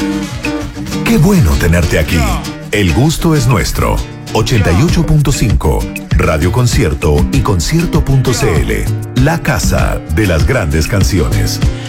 Qué bueno tenerte aquí. El gusto es nuestro. 88.5, Radio Concierto y concierto.cl. La casa de las grandes canciones.